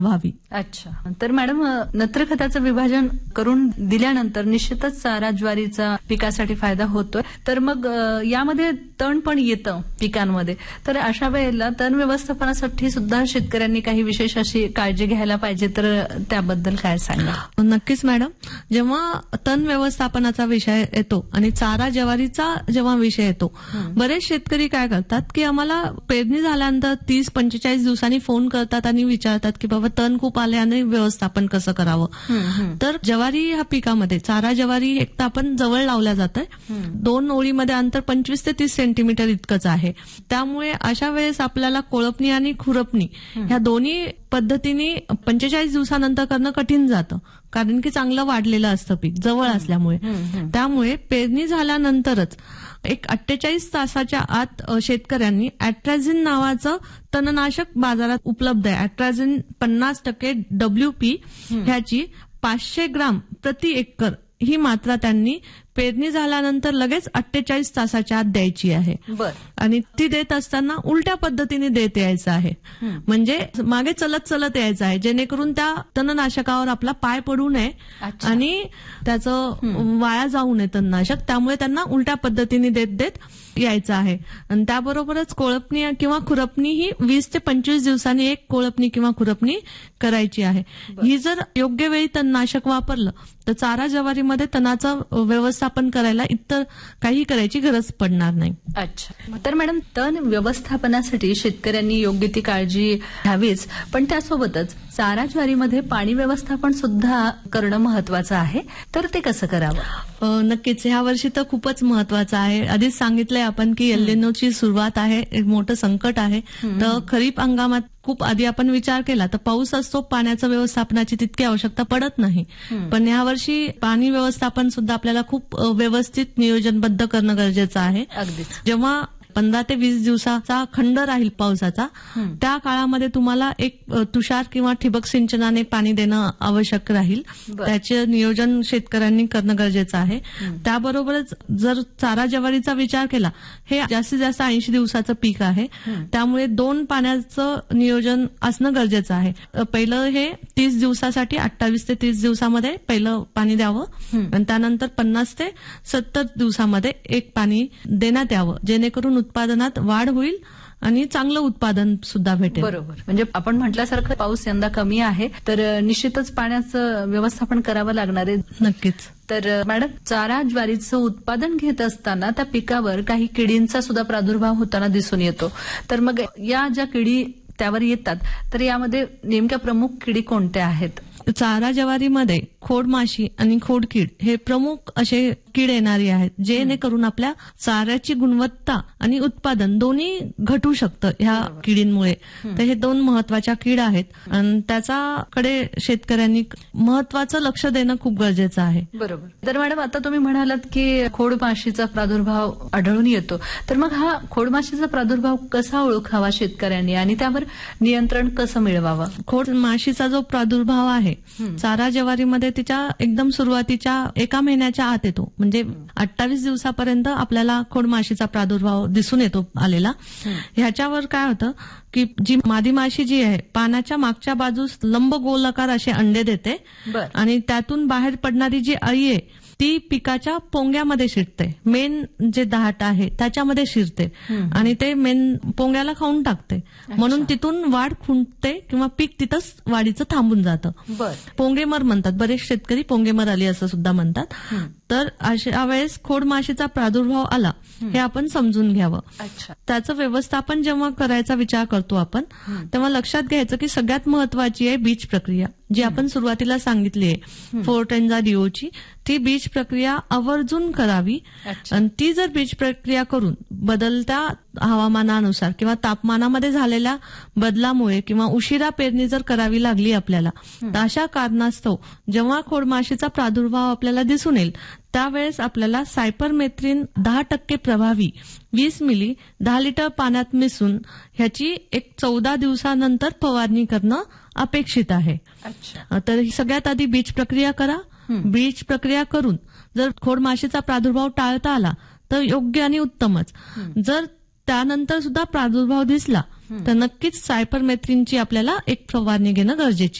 व्हावी. अच्छा. तर मॅडम, नत्र खताचं विभाजन करून दिल्यानंतर निश्चितच चारा ज्वारीचा पिकासाठी फायदा होतोय. तर मग यामध्ये तण पण येतं पिकांमध्ये. तर अशा वेळेला तण व्यवस्थापनासाठी सुद्धा शेतकऱ्यांनी काही विशेष अशी काळजी घ्यायला पाहिजे, तर त्याबद्दल काय सांगा? नक्कीच मॅडम. जेव्हा तण व्यवस्थापनाचा विषय येतो आणि चारा ज्वारीचा जेव्हा विषय येतो, बरेच शेतकरी काय करतात की आम्हाला पेरणी झाल्यानंतर 30-45 दिवसांनी फोन करतात आणि विचारतात की बाबा तण खूप आले आणि व्यवस्थापन कसं करावं. तर ज्वारी ह्या पिकामध्ये चारा ज्वारी एक तर आपण जवळ लावल्या जात आहे. 2 ओळीमध्ये अंतर 25 ते 30 सेंटीमीटर इतकंच आहे. त्यामुळे अशा वेळेस आपल्याला कोळपणी आणि खुरपणी ह्या दोन्ही पद्धतीने 45 दिवसानंतर करणं कठीण जातं, कारण की चांगलं वाढलेलं असतं पीक जवळ असल्यामुळे. त्यामुळे पेरणी झाल्यानंतरच एक 48 तासाच्या आत शेतकऱ्यांनी ॲट्राझिन नावाचं तणनाशक बाजारात उपलब्ध आहे. ॲट्राझिन 50% WP ह्याची 500 ग्राम प्रति एकर ही मात्रा त्यांनी पेरणी झाल्यानंतर लगेच 48 तासाच्या आत द्यायची आहे. आणि ती देत असताना उलट्या पद्धतीने देत यायचं आहे, म्हणजे मागे चलत चलत यायचं आहे, जेणेकरून त्या तणनाशकावर आपला पाय पडू नये आणि त्याचं वाया जाऊ नये तणनाशक. त्यामुळे त्यांना उलट्या पद्धतीने देत देत यायचं आहे. आणि त्याबरोबरच कोळपणी किंवा खुरपणी ही 20 ते 25 दिवसांनी एक कोळपणी किंवा खुरपणी करायची आहे. ही जर योग्य वेळी तणनाशक वापरलं तर चारा ज्वारीमध्ये तणाचं व्यवस्थापन करायला इतर काही करायची गरज पडणार नाही. अच्छा. तर मॅडम, तण व्यवस्थापनासाठी शेतकऱ्यांनी योग्य ती काळजी घ्यावीच, पण त्यासोबतच चारा ज्वारीमध्ये पाणी व्यवस्थापन सुद्धा करणं महत्वाचं आहे. तर ते कसं करावं? नक्कीच. ह्या वर्षी तर खूपच महत्वाचं आहे. आधीच सांगितलंय आपण की एल निनोची सुरुवात आहे, एक मोठं संकट आहे. तर खरीप हंगामात खूप आधी आपण विचार केला तर पाऊस असतो, पाण्याचं व्यवस्थापनाची तितकी आवश्यकता पडत नाही. पण यावर्षी पाणी व्यवस्थापन सुद्धा आपल्याला खूप व्यवस्थित नियोजनबद्ध करणं गरजेचं आहे. जेव्हा 15 ते 20 दिवसाचा खंड राहील पावसाचा, त्या काळामध्ये तुम्हाला एक तुषार किंवा ठिबक सिंचनाने पाणी देणं आवश्यक राहील. त्याचे नियोजन शेतकऱ्यांनी करणं गरजेचं आहे. त्याबरोबरच जर चारा ज्वारीचा विचार केला, हे जास्तीत जास्त 80 दिवसाचं पीक आहे, त्यामुळे 2 पाण्याचं नियोजन असणं गरजेचं आहे. पहिलं हे 30 दिवसासाठी 28 ते 30 दिवसामध्ये पहिलं पाणी द्यावं आणि त्यानंतर 50 ते 70 दिवसामध्ये एक पाणी देण्यात यावं, जेणेकरून उत्पादनात वाढ होईल आणि चांगलं उत्पादन सुद्धा भेटेल. बरोबर. म्हणजे आपण म्हटल्यासारखं पाऊस यंदा कमी आहे, तर निश्चितच पाण्याचं व्यवस्थापन करावं लागणार आहे. नक्कीच. तर मॅडम, चारा ज्वारीचं उत्पादन घेत असताना त्या पिकावर काही किडींचा सुद्धा प्रादुर्भाव होताना दिसून येतो. तर मग या ज्या किडी त्यावर येतात, तर यामध्ये नेमक्या प्रमुख किडी कोणत्या आहेत? चारा ज्वारीमध्ये खोडमाशी आणि खोडकीड हे प्रमुख असे कीड येणारी आहेत, जेणेकरून आपल्या चाऱ्याची गुणवत्ता आणि उत्पादन दोन्ही घटू शकतं ह्या किडींमुळे. तर हे 2 महत्वाच्या कीड आहेत आणि त्याच्याकडे शेतकऱ्यांनी महत्वाचं लक्ष देणं खूप गरजेचं आहे. बरोबर. तर मॅडम, आता तुम्ही म्हणालात की खोडमाशीचा प्रादुर्भाव आढळून येतो, तर मग हा खोडमाशीचा प्रादुर्भाव कसा ओळखावा शेतकऱ्यांनी आणि त्यावर नियंत्रण कसं मिळवावं? खोडमाशीचा जो प्रादुर्भाव आहे चारा ज्वारीमध्ये तिच्या एकदम सुरुवातीच्या 1 महिन्याच्या आत येतो, म्हणजे 28 दिवसापर्यंत आपल्याला खोडमाशीचा प्रादुर्भाव दिसून येतो आलेला. ह्याच्यावर काय होतं की जी मादी माशी जी आहे, पानाच्या मागच्या बाजूस लंब गोलाकार असे अंडे देते आणि त्यातून बाहेर पडणारी जी अळी आहे ती पिकाच्या पोंग्यामध्ये शिरते. मेन जे दाट आहे त्याच्यामध्ये शिरते आणि ते मेन पोंग्याला खाऊन टाकते, म्हणून तिथून वाढ खुंटते किंवा पीक तिथंच वाढीचं थांबून जातं. पोंगेमर म्हणतात, बरेच शेतकरी पोंगेमर आली असं सुद्धा म्हणतात. तर अशा वेळेस खोडमाशीचा प्रादुर्भाव आला हे आपण समजून घ्यावं. त्याचं व्यवस्थापन जेव्हा करायचा विचार करतो आपण, तेव्हा लक्षात घ्यायचं की सगळ्यात महत्वाची आहे बीज प्रक्रिया, जी आपण सुरुवातीला सांगितली आहे 4-10 DOची. ती बीज प्रक्रिया आवर्जून करावी आणि ती जर बीज प्रक्रिया करून बदलत्या हवामानानुसार किंवा तापमानामध्ये झालेल्या बदलामुळे किंवा उशिरा पेरणी जर करावी लागली आपल्याला, तर अशा कारणास्तव जेव्हा खोडमाशीचा प्रादुर्भाव आपल्याला दिसून येईल त्यावेळेस आपल्याला सायपरमेथ्रिन 10% प्रभावी 20 मिली 10 लिटर पाण्यात मिसळून ह्याची एक 14 दिवसानंतर फवारणी करणं अपेक्षित आहे. तर ही सगळ्यात आधी बीज प्रक्रिया करा. बीज प्रक्रिया करून जर खोडमाशीचा प्रादुर्भाव टाळता आला तर योग्य आणि उत्तमच. जर त्यानंतर सुद्धा प्रादुर्भाव दिसला तर नक्कीच सायपरमेथ्रिनची आपल्याला एक फवारणी घेणं गरजेची